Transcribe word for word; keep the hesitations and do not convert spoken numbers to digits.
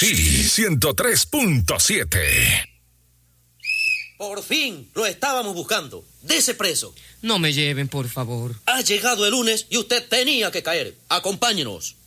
T ciento tres punto siete. Por fin, lo estábamos buscando. Dese preso. No me lleven, por favor. Ha llegado el lunes y usted tenía que caer. Acompáñenos.